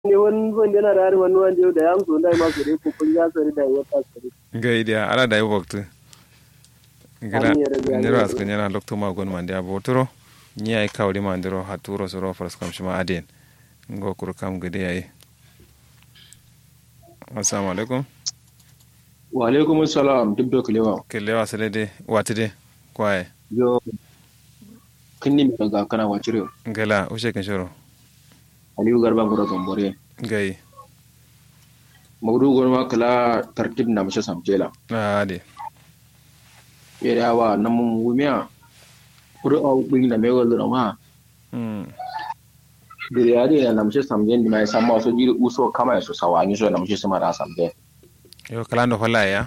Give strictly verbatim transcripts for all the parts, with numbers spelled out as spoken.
ne wani wanda yana da wani wanda da ya amsa wanda ma su dai ko kun ya sari da ya kasari ga idia ala da waktu gila nyero as kanyana lokto ma gon mande abotoro nyi ay kawli mandiro haturo soro fars kam shima aden ngo kur kam gede ay assalamu alaikum wa alaikum assalam dubdo kelewa kelewa salede watide kwae yo kinni mi daga kana wacire gala o she kan shoro aliyu garba gura gambore gai mawdu gonwa kala tartib na masha samjela ah de yere awa namun wumiya kuru au bing na mewal do ma hmm dire ade na masha samjen mai samma so jiri uso kama so sawani so na masha sama da samje yo kala ndo hola ya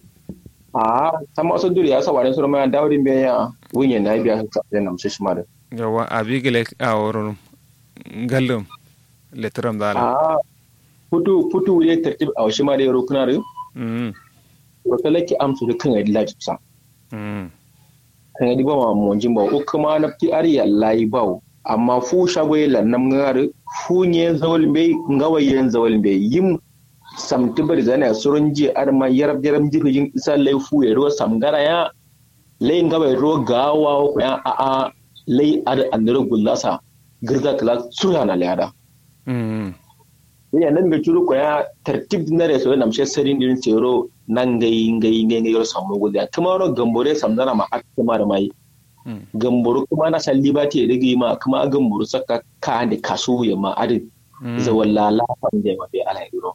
ah samma so dire ya sawani so ma dawrin be ya wunye na biya sa na masha sama da yawa abigele a woron ngallum letram dala ah futu futu ne tartib a shi ma da yaro kuna ru hmm ko kala ki amsu da kan adila jipsa hmm kan adi ba ma monjin ba o kuma na ti ariya layi ba amma fu shagoye lannam ngare fu nye zawal be ngawayen zawal be yim samtibar zana surunji arma yarab yarab jifin isa lai fu ya ro samgara ya lai ngawai ro gawa ko ya a a lai ar andro gullasa girza kala surana lada hmm ya nan be turu ko ya tartib na reso na mshe sarin din tero nan gai gai gai gai samu gulla kuma ro gambore samdana ma akuma da mai gamboro kuma na san libati da gi ma kuma gamboro saka ka da kaso ya ma adin zawalla la fam da ma be alhairo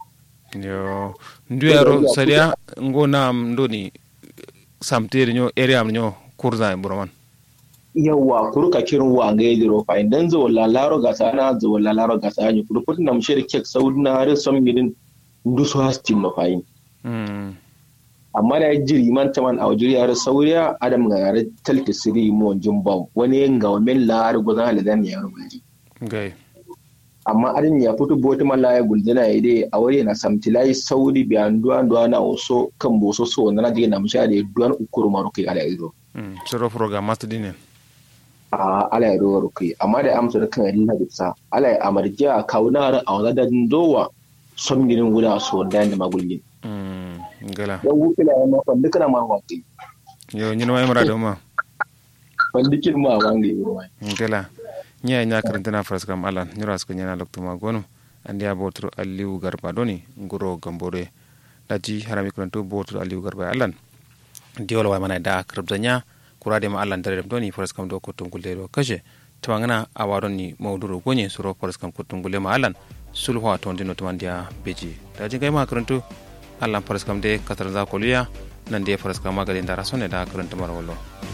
yo nduyaro sadia ngona ndoni samtere nyo area nyo kurza burman yawa kuruka kirin wa ga yidiro fa idan zawalla laro gasa na zawalla laro gasa ni kuru putin nam shirke saudina har som midin nduso hastin no fa yin mm amma da jiri man taman a wajiri har sauriya adam ga yare talti siri mo jimba wani ga men la har gozan haladan ya rubuji gai amma adin ya fito bota mala ya guldina ide a wuri na samtilai saudi bi anduwa anduwa na oso kan boso so na je na musha da duwan ukuru maruki ala ido mm soro program master dinen a ala ya ruwa ruki amma da amsa da kan adina bisa ala ya amarja kauna a wadan dowa son girin guda so da da magulgin mm gala dan wukila ya ma fa dukkan ma wanki yo nyino mai murado ma fandikin ma wangi ruwa gala nya nya karantana fraskam alan nyura sko nyana loktuma gonu andi abotro aliu garba doni nguro gambore daji harami kuranto botro aliu garba alan diwol wa mana da krabzanya kurade ma alan dare doni fraskam do ko tungulle do kaje tawangana awadoni mawduro gonye suro fraskam ko tungulle ma alan sulhu to ndino to mandia beji daji gay ma karanto alan fraskam de katarza koliya nan de fraskam magale ndara sonne da karanta marwalo